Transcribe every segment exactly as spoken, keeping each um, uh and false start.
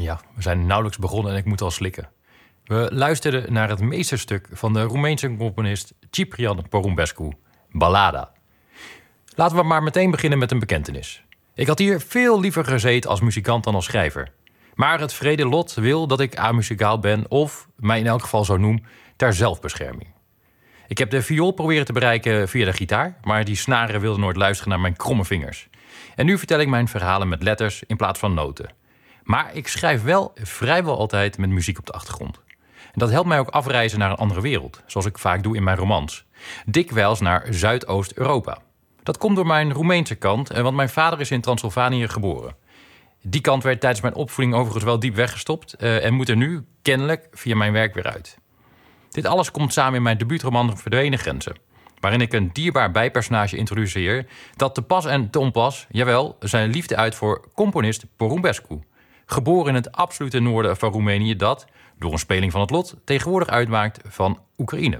Ja, we zijn nauwelijks begonnen en ik moet al slikken. We luisterden naar het meesterstuk van de Roemeense componist Ciprian Porumbescu, Ballada. Laten we maar meteen beginnen met een bekentenis. Ik had hier veel liever gezeten als muzikant dan als schrijver. Maar het wrede lot wil dat ik amuzikaal ben of, mij in elk geval zo noem, ter zelfbescherming. Ik heb de viool proberen te bereiken via de gitaar, maar die snaren wilden nooit luisteren naar mijn kromme vingers. En nu vertel ik mijn verhalen met letters in plaats van noten. Maar ik schrijf wel vrijwel altijd met muziek op de achtergrond. En dat helpt mij ook afreizen naar een andere wereld, zoals ik vaak doe in mijn romans. Dikwijls naar Zuidoost-Europa. Dat komt door mijn Roemeense kant, want mijn vader is in Transylvanië geboren. Die kant werd tijdens mijn opvoeding overigens wel diep weggestopt en moet er nu kennelijk via mijn werk weer uit. Dit alles komt samen in mijn debuutroman Verdwenen Grenzen, waarin ik een dierbaar bijpersonage introduceer dat te pas en te onpas, jawel, zijn liefde uit voor componist Porumbescu. Geboren in het absolute noorden van Roemenië dat, door een speling van het lot, tegenwoordig uitmaakt van Oekraïne.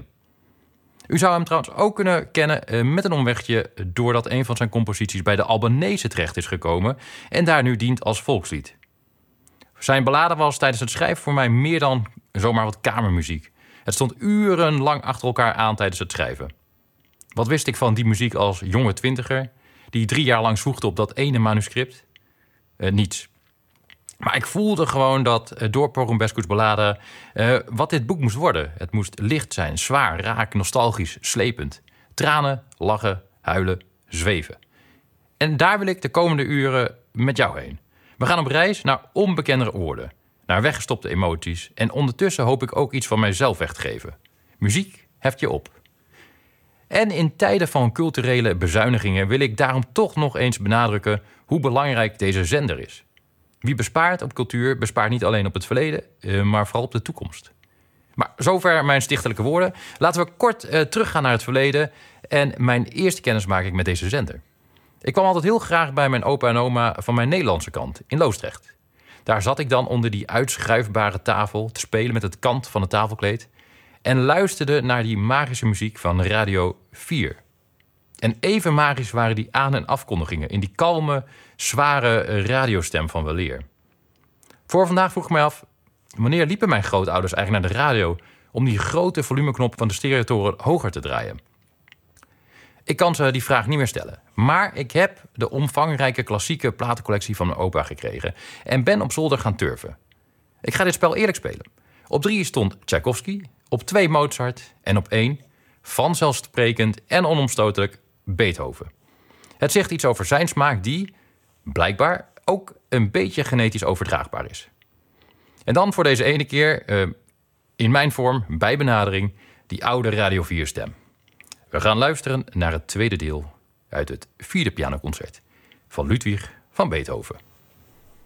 U zou hem trouwens ook kunnen kennen met een omwegje doordat een van zijn composities bij de Albanese terecht is gekomen en daar nu dient als volkslied. Zijn ballade was tijdens het schrijven voor mij meer dan zomaar wat kamermuziek. Het stond urenlang achter elkaar aan tijdens het schrijven. Wat wist ik van die muziek als jonge twintiger, die drie jaar lang zoekte op dat ene manuscript? Uh, niets. Maar ik voelde gewoon dat uh, door Porumbescu's ballade uh, wat dit boek moest worden. Het moest licht zijn, zwaar, raak, nostalgisch, slepend. Tranen, lachen, huilen, zweven. En daar wil ik de komende uren met jou heen. We gaan op reis naar onbekendere oorden, naar weggestopte emoties. En ondertussen hoop ik ook iets van mijzelf weg te geven. Muziek heft je op. En in tijden van culturele bezuinigingen wil ik daarom toch nog eens benadrukken hoe belangrijk deze zender is. Wie bespaart op cultuur, bespaart niet alleen op het verleden, maar vooral op de toekomst. Maar zover mijn stichtelijke woorden. Laten we kort uh, teruggaan naar het verleden en mijn eerste kennismaking met deze zender. Ik kwam altijd heel graag bij mijn opa en oma van mijn Nederlandse kant, in Loosdrecht. Daar zat ik dan onder die uitschuifbare tafel te spelen met het kant van het tafelkleed en luisterde naar die magische muziek van Radio vier. En even magisch waren die aan- en afkondigingen in die kalme, zware radiostem van weleer. Voor vandaag vroeg ik mij af, wanneer liepen mijn grootouders eigenlijk naar de radio om die grote volumeknop van de stereotoren hoger te draaien? Ik kan ze die vraag niet meer stellen. Maar ik heb de omvangrijke klassieke platencollectie van mijn opa gekregen en ben op zolder gaan turven. Ik ga dit spel eerlijk spelen. Op drie stond Tchaikovsky, op twee Mozart en op één, vanzelfsprekend en onomstotelijk, Beethoven. Het zegt iets over zijn smaak die, blijkbaar, ook een beetje genetisch overdraagbaar is. En dan voor deze ene keer, uh, in mijn vorm, bij benadering, die oude Radio vier stem. We gaan luisteren naar het tweede deel uit het vierde pianoconcert van Ludwig van Beethoven.